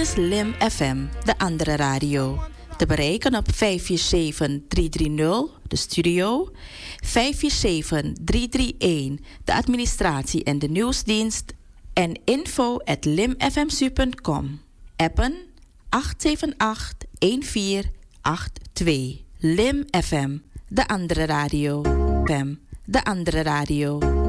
is Lim FM, de andere radio. Te bereiken op 547-330, de studio. 547-331, de administratie en de nieuwsdienst. En info@limfmsu.com. Appen 878-1482. Lim FM, de andere radio. FM, de andere radio.